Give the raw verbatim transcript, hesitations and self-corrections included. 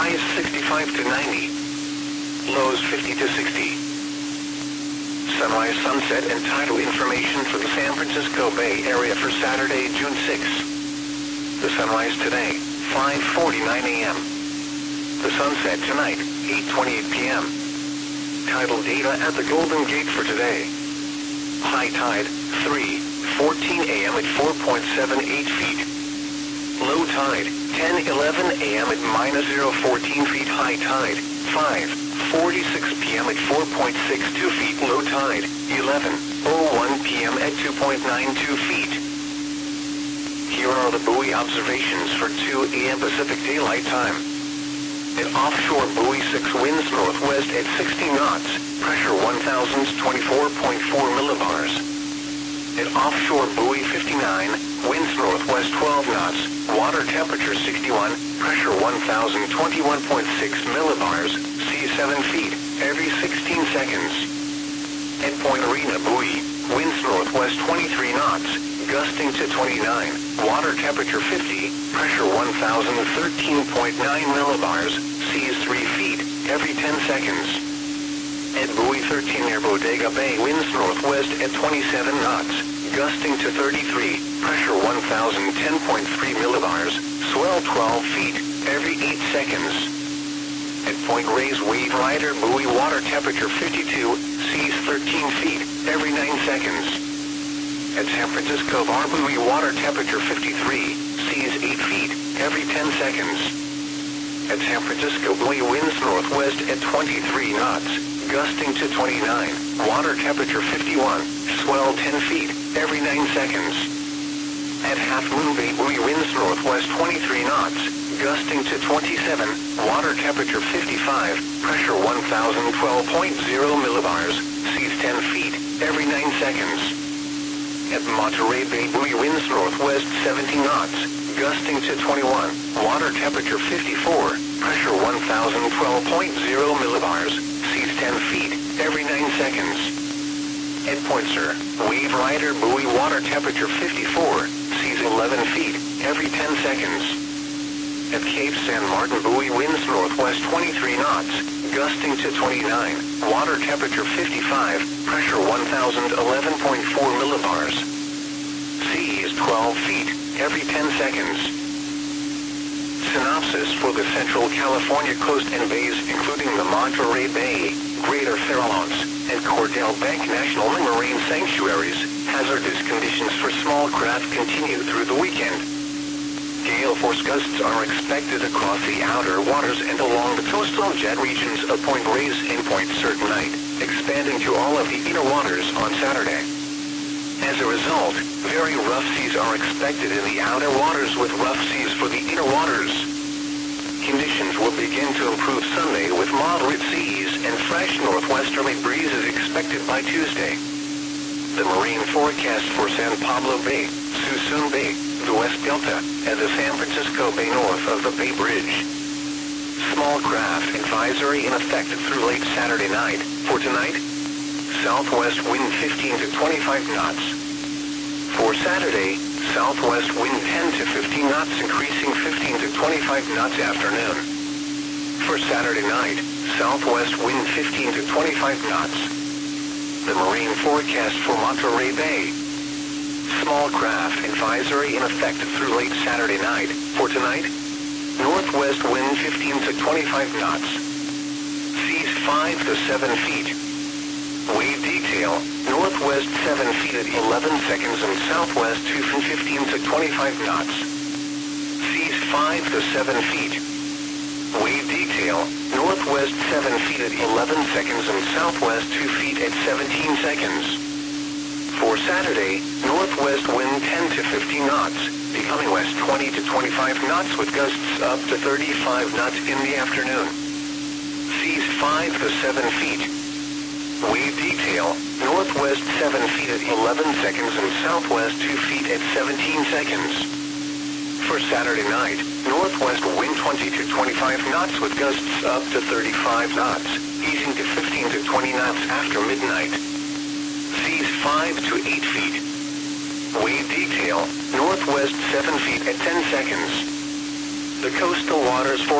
Highs sixty-five to ninety. Lows fifty to sixty. Sunrise, sunset, and tidal information for the San Francisco Bay Area for Saturday, June sixth. The sunrise today, five forty-nine a m The sunset tonight, eight twenty-eight p m Tidal data at the Golden Gate for today. High tide, three fourteen a m at four point seven eight feet. Low tide, ten eleven a m at minus zero fourteen feet. High tide, five forty-six p m at four point six two feet. Low tide, eleven oh one p m at two point nine two feet. Here are the buoy observations for two a m Pacific Daylight Time. At offshore buoy six, winds northwest at sixty knots, pressure one thousand twenty-four point four millibars. At offshore buoy fifty-nine, winds northwest twelve knots, water temperature sixty-one, pressure one thousand twenty-one point six millibars, sea seven feet, every sixteen seconds. At Point Arena buoy, winds northwest twenty-three knots, gusting to twenty-nine, water temperature fifty, pressure one thousand thirteen point nine millibars, seas three feet, every ten seconds. At buoy thirteen near Bodega Bay, winds northwest at twenty-seven knots, gusting to thirty-three, pressure one thousand ten point three millibars, swell twelve feet, every eight seconds. At Point Reyes Wave Rider buoy, water temperature fifty-two, seas thirteen feet, every nine seconds. At San Francisco Bar buoy, water temperature fifty-three, seas eight feet, every ten seconds. At San Francisco buoy, winds northwest at twenty-three knots, gusting to twenty-nine, water temperature fifty-one, swell ten feet, every nine seconds. At Half Moon Bay buoy, winds northwest twenty-three knots, gusting to twenty-seven, water temperature fifty-five, pressure one thousand twelve point zero millibars, seas ten feet, every nine seconds. At Monterey Bay buoy, winds northwest seventy knots, gusting to twenty-one, water temperature fifty-four, pressure one thousand twelve point zero millibars, seas ten feet, every nine seconds. At Point Sur, Wave Rider buoy, water temperature fifty-four, seas eleven feet, every ten seconds. At Cape San Martin buoy, winds northwest twenty-three knots, gusting to twenty-nine, water temperature fifty-five, pressure one thousand eleven point four millibars. Seas twelve feet, every ten seconds. Synopsis for the Central California coast and bays, including the Monterey Bay, Greater Farallones, and Cordell Bank National Marine Sanctuaries. Hazardous conditions for small craft continue through the weekend. Gale force gusts are expected across the outer waters and along the coastal jet regions of Point Reyes and Point Sur tonight, expanding to all of the inner waters on Saturday. As a result, very rough seas are expected in the outer waters with rough seas for the inner waters. Conditions will begin to improve Sunday with moderate seas and fresh northwesterly breezes expected by Tuesday. The marine forecast for San Pablo Bay, Suisun Bay, the West Delta, and the San Francisco Bay north of the Bay Bridge. Small craft advisory in effect through late Saturday night. For tonight, southwest wind fifteen to twenty-five knots. For Saturday, southwest wind ten to fifteen knots, increasing fifteen to twenty-five knots afternoon. For Saturday night, southwest wind fifteen to twenty-five knots. The marine forecast for Monterey Bay. Small craft advisory in effect through late Saturday night. For tonight, northwest wind fifteen to twenty-five knots. Seas five to seven feet. Wave detail, northwest seven feet at eleven seconds and southwest two from fifteen to twenty-five knots. Seas five to seven feet. Wave detail, northwest seven feet at eleven seconds and southwest two feet at seventeen seconds. For Saturday, northwest wind ten to fifteen knots, becoming west twenty to twenty-five knots with gusts up to thirty-five knots in the afternoon. Seas five to seven feet. Wave detail, northwest seven feet at eleven seconds and southwest two feet at seventeen seconds. For Saturday night, northwest wind twenty to twenty-five knots with gusts up to thirty-five knots, easing to fifteen to twenty knots after midnight. Seas five to eight feet. Wave detail, northwest seven feet at ten seconds. The coastal waters for